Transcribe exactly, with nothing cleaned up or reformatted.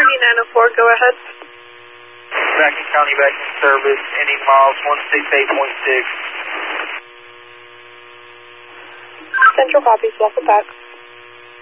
thirty-nine oh four, go ahead. Bracken County back in service, ending miles one sixty-eight point six. Central copies, welcome back.